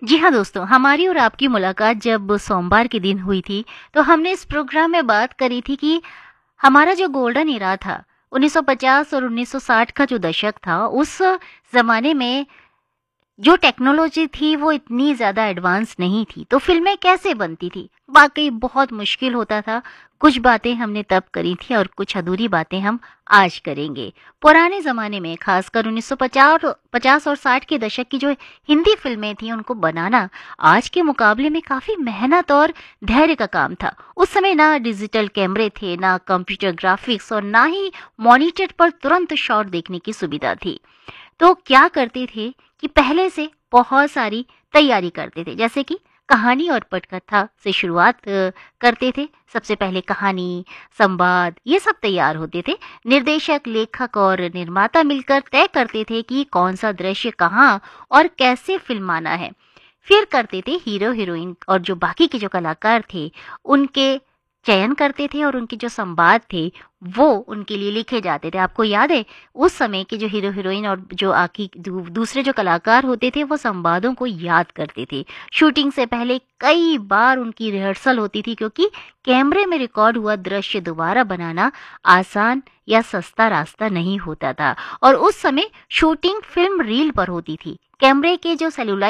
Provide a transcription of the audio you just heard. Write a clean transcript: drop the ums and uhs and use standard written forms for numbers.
जी हाँ दोस्तों, हमारी और आपकी मुलाकात जब सोमवार के दिन हुई थी, तो हमने इस प्रोग्राम में बात करी थी कि हमारा जो गोल्डन ईरा था, 1950 और 1960 का जो दशक था, उस ज़माने में जो टेक्नोलॉजी थी वो इतनी ज़्यादा एडवांस नहीं थी, तो फ़िल्में कैसे बनती थी? वाक़ई बहुत मुश्किल होता था। कुछ बातें हमने तब करी थी और कुछ अधूरी बातें हम आज करेंगे। पुराने ज़माने में ख़ासकर 1950 और 60 के दशक की जो हिंदी फ़िल्में थी उनको बनाना आज के मुकाबले में काफ़ी मेहनत और धैर्य का काम था। उस समय ना डिजिटल कैमरे थे, ना कंप्यूटर ग्राफ़िक्स और ना ही मॉनिटर पर तुरंत शॉट देखने की सुविधा थी। तो क्या करते थे कि पहले से बहुत सारी तैयारी करते थे, जैसे कि कहानी और पटकथा से शुरुआत करते थे। सबसे पहले कहानी, संवाद ये सब तैयार होते थे। निर्देशक, लेखक और निर्माता मिलकर तय करते थे कि कौन सा दृश्य कहाँ और कैसे फिल्माना है। फिर करते थे हीरो हीरोइन और जो बाकी के जो कलाकार थे उनके चयन करते थे और उनके जो संवाद थे वो उनके लिए लिखे जाते थे। आपको याद है उस समय के जो हीरो हीरोइन और जो दूसरे जो कलाकार होते थे वो संवादों को याद करते थे। शूटिंग से पहले कई बार उनकी रिहर्सल होती थी, क्योंकि कैमरे में रिकॉर्ड हुआ दृश्य दोबारा बनाना आसान या सस्ता रास्ता नहीं होता था। और उस समय शूटिंग फिल्म रील पर होती थी। कैमरे के जो सेलुलाइड